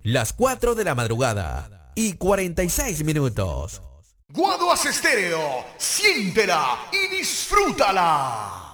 las 4 de la madrugada y 46 minutos. Guaduas Estéreo, siéntela y disfrútala.